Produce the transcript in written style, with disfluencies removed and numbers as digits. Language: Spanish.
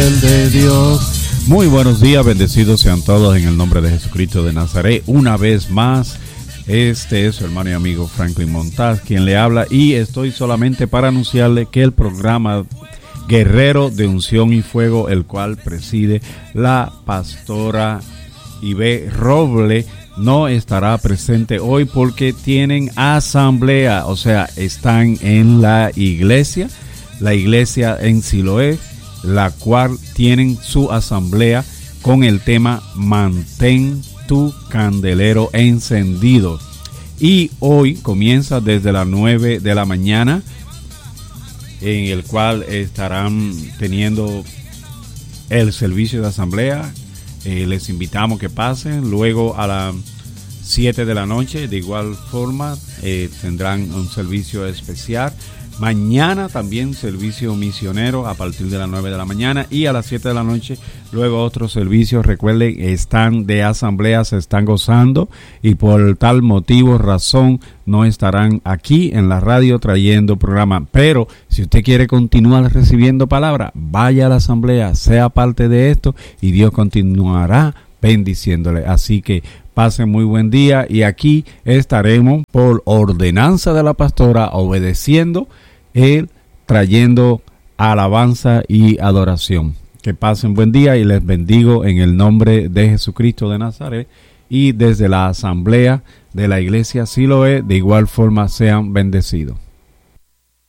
poder de Dios. Muy buenos días, bendecidos sean todos en el nombre de Jesucristo de Nazaret. Una vez más, este es su hermano y amigo Franklin Montaz quien le habla, y estoy solamente para anunciarle que el programa Guerrero de Unción y Fuego, el cual preside la pastora Ibe Roble, no estará presente hoy porque tienen asamblea, o sea, están en la iglesia en Siloé, la cual tienen su asamblea con el tema Mantén tu candelero encendido. Y hoy comienza desde las 9 de la mañana, en el cual estarán teniendo el servicio de asamblea. Les invitamos que pasen. Luego a las 7 de la noche, de igual forma, tendrán un servicio especial. Mañana también servicio misionero a partir de las 9 de la mañana, y a las 7 de la noche luego otros servicios. Recuerden, están de asamblea, se están gozando, y por tal motivo, razón, no estarán aquí en la radio trayendo programa. Pero si usted quiere continuar recibiendo palabra, vaya a la asamblea, sea parte de esto, y Dios continuará bendiciéndole. Así que pasen muy buen día, y aquí estaremos por ordenanza de la pastora, obedeciendo trayendo alabanza y adoración. Que pasen buen día, y les bendigo en el nombre de Jesucristo de Nazaret, y desde la asamblea de la iglesia Siloé, de igual forma sean bendecidos.